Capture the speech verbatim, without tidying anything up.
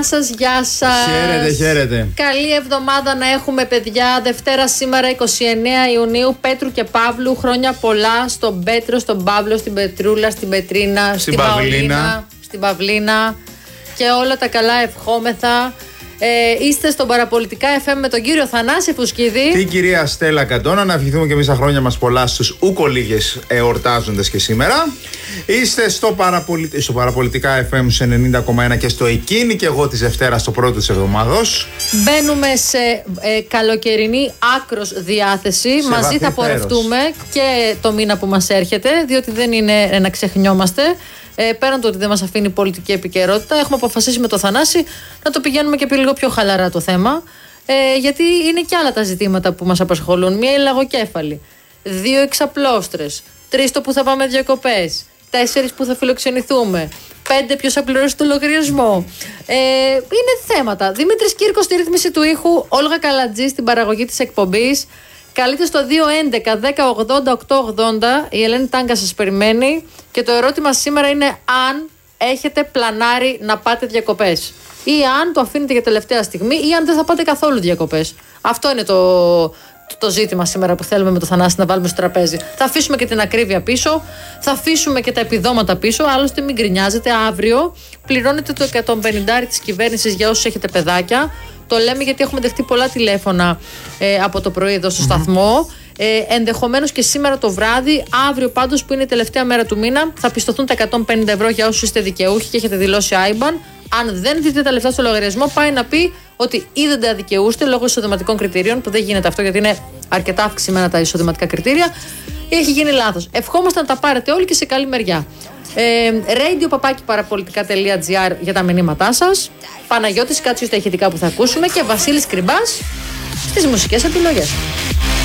Σας, γεια σας. Χαίρετε, χαίρετε. Καλή εβδομάδα να έχουμε, παιδιά. Δευτέρα σήμερα εικοστή ενάτη Ιουνίου. Πέτρου και Παύλου. Χρόνια πολλά στον Πέτρο, στον Παύλο, στην Πετρούλα, στην Πετρίνα, στην, στην Παυλίνα. Παυλίνα, στην Παυλίνα. Και όλα τα καλά ευχόμεθα. Ε, είστε στον Παραπολιτικά εφ εμ με τον κύριο Θανάση Φουσκίδη. Την κυρία Στέλλα Καντώνα. Να ευχηθούμε και εμείς τα χρόνια μας πολλά στους ουκολίγες εορτάζοντες και σήμερα. Είστε στο, Παραπολι... στο Παραπολιτικά εφ εμ σε ενενήντα κόμμα ένα και στο Εκείνη και εγώ της Δευτέρας, το πρώτο της εβδομάδος. Μπαίνουμε σε ε, καλοκαιρινή άκρος διάθεση. Σε Μαζί θα βαθύ πορευτούμε και το μήνα που μας έρχεται, διότι δεν είναι να ξεχνιόμαστε. Ε, πέραν το ότι δεν μας αφήνει η πολιτική επικαιρότητα, έχουμε αποφασίσει με το Θανάση να το πηγαίνουμε και λίγο πιο χαλαρά το θέμα. Ε, γιατί είναι και άλλα τα ζητήματα που μας απασχολούν. Μία η λαγοκέφαλη, δύο εξαπλώστρες, τρεις το που θα πάμε διακοπές, τέσσερις που θα φιλοξενηθούμε, πέντε ποιος θα πληρώσει το λογαριασμό. Ε, είναι θέματα. Δημήτρης Κύρκος στη ρύθμιση του ήχου, Όλγα Καλατζή στην παραγωγή της εκπομπής. Καλείτε στο δύο έντεκα δέκα ογδόντα οκτώ ογδόντα. Η Ελένη Τάγκα σας περιμένει. Και το ερώτημα σήμερα είναι αν έχετε πλανάρει να πάτε διακοπές. Ή αν το αφήνετε για τελευταία στιγμή, ή αν δεν θα πάτε καθόλου διακοπές. Αυτό είναι το, το, το ζήτημα σήμερα που θέλουμε με το Θανάση να βάλουμε στο τραπέζι. Θα αφήσουμε και την ακρίβεια πίσω. Θα αφήσουμε και τα επιδόματα πίσω. Άλλωστε, μην γκρινιάζετε. Αύριο πληρώνετε το εκατόν πενήντα της κυβέρνησης για όσους έχετε παιδάκια. Το λέμε γιατί έχουμε δεχτεί πολλά τηλέφωνα ε, από το πρωί εδώ στο mm-hmm. σταθμό. Ε, ενδεχομένως και σήμερα το βράδυ, αύριο πάντως που είναι η τελευταία μέρα του μήνα, θα πιστωθούν τα εκατόν πενήντα ευρώ για όσους είστε δικαιούχοι και έχετε δηλώσει άι μπαν. Αν δεν δείτε τα λεφτά στο λογαριασμό, πάει να πει ότι ή δεν τα δικαιούστε λόγω εισοδηματικών κριτηρίων, που δεν γίνεται αυτό γιατί είναι αρκετά αυξημένα τα εισοδηματικά κριτήρια, ή έχει γίνει λάθος. Ευχόμαστε να τα πάρετε όλοι και σε καλή μεριά. Ε, radio παπάκι παραπολιτικά τελεία τζι άρ για τα μηνύματά σας. Παναγιώτης Κάτσιος στα ηχητικά που θα ακούσουμε και Βασίλης Κρυμπάς στις μουσικές επιλογές.